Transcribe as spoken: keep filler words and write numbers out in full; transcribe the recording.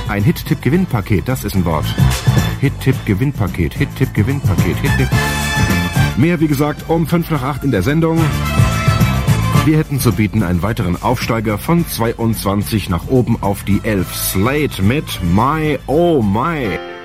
Ein Hit-Tipp-Gewinnpaket, das ist ein Wort. Hit-Tipp-Gewinnpaket, Hit-Tipp-Gewinnpaket, Hit-Tipp. Mehr, wie gesagt, um fünf nach acht in der Sendung. Wir hätten zu bieten einen weiteren Aufsteiger von zweiundzwanzig nach oben auf die elf. Slate mit My Oh My.